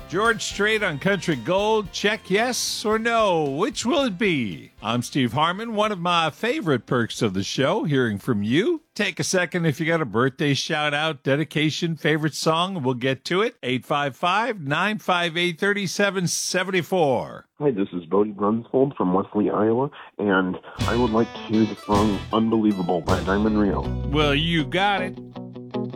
George Strait on Country Gold, check yes or no. Which will it be? I'm Steve Harmon. One of my favorite perks of the show, hearing from you. Take a second if you got a birthday shout out, dedication, favorite song, we'll get to it. 855-958-3774. Hi, this is Bodie Brunsfold from Wesley, Iowa, and I would like to hear the song Unbelievable by Diamond Rio. Well, you got it.